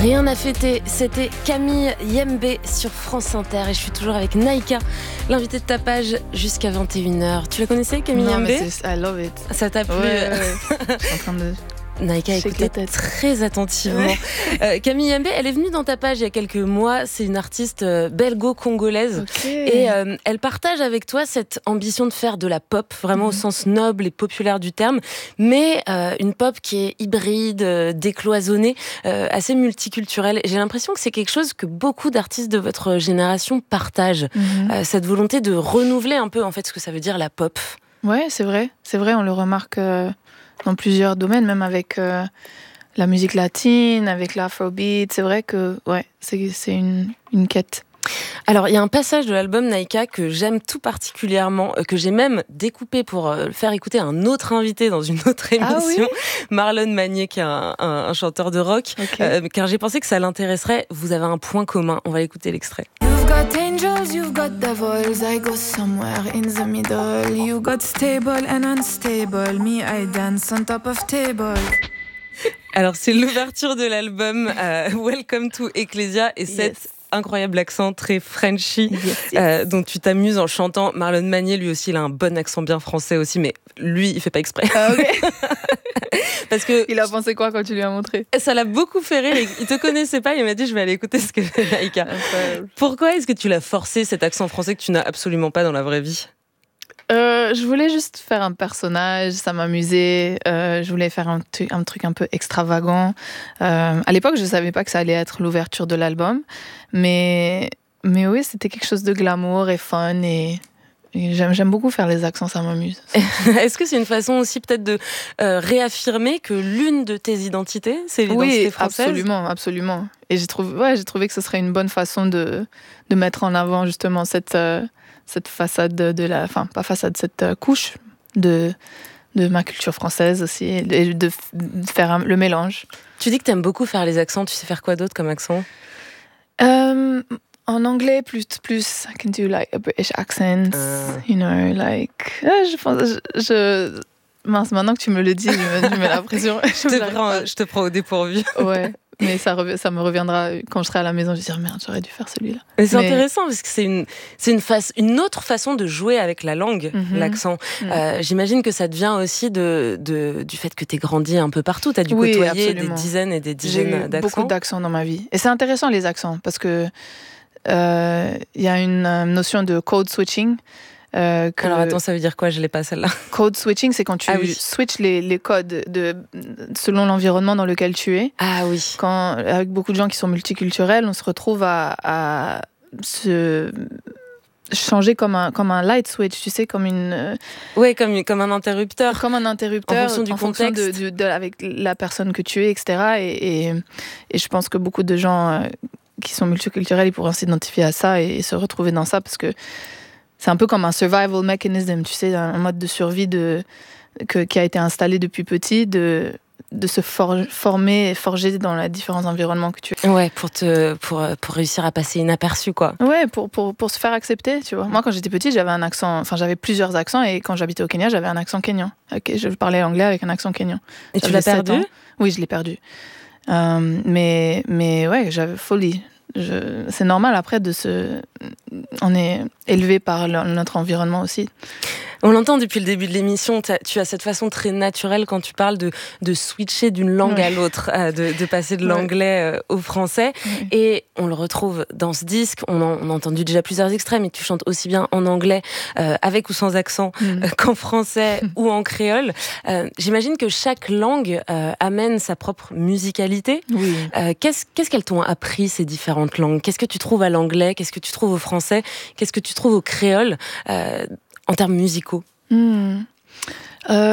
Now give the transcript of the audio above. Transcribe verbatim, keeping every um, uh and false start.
Rien à fêter, c'était Camille Yembe sur France Inter et je suis toujours avec Naïka, l'invitée de ta page jusqu'à vingt et une heures. Tu la connaissais, Camille Non, Yembe? mais c'est, I love it. Ça t'a plu? Ouais, ouais, ouais. Je suis en train de... Naïka écoutait très attentivement. Ouais. Euh, Camille Yembe, elle est venue dans ta page il y a quelques mois. C'est une artiste euh, belgo-congolaise. Okay. Et euh, elle partage avec toi cette ambition de faire de la pop, vraiment mm-hmm. au sens noble et populaire du terme, mais euh, une pop qui est hybride, euh, décloisonnée, euh, assez multiculturelle. J'ai l'impression que c'est quelque chose que beaucoup d'artistes de votre génération partagent. Mm-hmm. Euh, cette volonté de renouveler un peu en fait ce que ça veut dire la pop. Ouais, c'est vrai. C'est vrai, on le remarque... Euh... dans plusieurs domaines, même avec euh, la musique latine, avec l'afrobeat. C'est vrai que ouais, c'est, c'est une, une quête. Alors, il y a un passage de l'album Naïka que j'aime tout particulièrement, euh, que j'ai même découpé pour euh, faire écouter à un autre invité dans une autre émission, ah oui Marlon Magnier, qui est un, un, un chanteur de rock, okay. euh, car j'ai pensé que ça l'intéresserait. Vous avez un point commun. On va écouter l'extrait. You've got angels, you've got devils. I go somewhere in the middle. You got stable and unstable. Me, I dance on top of table. Alors, c'est l'ouverture de l'album euh, Welcome to Ecclesia et yes. cette incroyable accent très Frenchy yes, yes. Euh, dont tu t'amuses en chantant. Marlon Magnier, lui aussi, il a un bon accent bien français aussi, mais lui, il fait pas exprès. Ah, okay. Parce que il a pensé quoi quand tu lui as montré? Ça l'a beaucoup fait rire. Il te connaissait pas, il m'a dit je vais aller écouter ce que fait Naïka. Pourquoi est-ce que tu l'as forcé, cet accent français que tu n'as absolument pas dans la vraie vie? Euh, je voulais juste faire un personnage, ça m'amusait. Euh, je voulais faire un, t- un truc un peu extravagant. Euh, à l'époque, je savais pas que ça allait être l'ouverture de l'album, mais mais oui, c'était quelque chose de glamour et fun et, et j'aime j'aime beaucoup faire les accents, ça m'amuse. Est-ce que c'est une façon aussi peut-être de euh, réaffirmer que l'une de tes identités, c'est l'identité oui, française? Absolument, absolument. Et j'ai trouvé, ouais, j'ai trouvé que ce serait une bonne façon de de mettre en avant justement cette euh, cette façade de la, enfin pas façade, cette couche de de ma culture française aussi et de, de faire un, le mélange. Tu dis que t'aimes beaucoup faire les accents. Tu sais faire quoi d'autre comme accent? euh, En anglais, plus plus I can do like a British accent, uh. you know, like euh, je pense je, je mince maintenant que tu me le dis, je me, je mets la pression. je, te prends, je te prends au dépourvu. Ouais. Mais ça, ça me reviendra quand je serai à la maison. Je vais dire merde, j'aurais dû faire celui-là. Mais c'est Mais... intéressant parce que c'est une, c'est une, face, une autre façon de jouer avec la langue, mm-hmm. l'accent. Mm-hmm. Euh, j'imagine que ça te vient aussi de, de, du fait que t'es grandi un peu partout. T'as dû oui, côtoyer absolument. des dizaines et des dizaines J'ai eu d'accents. Beaucoup d'accents dans ma vie. Et c'est intéressant les accents parce que il euh, y a une notion de code switching. Euh, que Alors attends, ça veut dire quoi? Je l'ai pas celle-là. Code switching, c'est quand tu ah, oui. switches les, les codes de, selon l'environnement dans lequel tu es. Ah oui. Quand, avec beaucoup de gens qui sont multiculturels, on se retrouve à, à se changer comme un, comme un light switch, tu sais, comme une... Oui, comme, comme un interrupteur. Comme un interrupteur. En fonction du en contexte. Fonction de, de, de, avec la personne que tu es, et cetera. Et, et, et je pense que beaucoup de gens euh, qui sont multiculturels, ils pourront s'identifier à ça et, et se retrouver dans ça parce que c'est un peu comme un survival mechanism, tu sais, un mode de survie de, que, qui a été installé depuis petit, de, de se for, former et forger dans les différents environnements que tu es. Ouais, pour, te, pour, pour réussir à passer inaperçu, quoi. Ouais, pour, pour, pour se faire accepter, tu vois. Moi, quand j'étais petite, j'avais un accent, enfin, j'avais plusieurs accents, et quand j'habitais au Kenya, j'avais un accent kényan. Okay, je parlais anglais avec un accent kényan. Et j'avais tu l'as perdu? Oui, je l'ai perdu. Euh, mais, mais ouais, j'avais folie. Je, c'est normal après de se... On est élevé par le, notre environnement aussi. On l'entend depuis le début de l'émission, tu as cette façon très naturelle quand tu parles de, de switcher d'une langue ouais. à l'autre, de, de passer de l'anglais ouais. au français. Ouais. Et on le retrouve dans ce disque, on, en, on a entendu déjà plusieurs extraits, mais tu chantes aussi bien en anglais, euh, avec ou sans accent, mm. euh, qu'en français ou en créole. Euh, j'imagine que chaque langue euh, amène sa propre musicalité. Oui. Euh, qu'est-ce, qu'est-ce qu'elles t'ont appris, ces différentes langues? Qu'est-ce que tu trouves à l'anglais? Qu'est-ce que tu trouves au français? Qu'est-ce que tu trouves au créole euh, en termes musicaux? mmh. euh,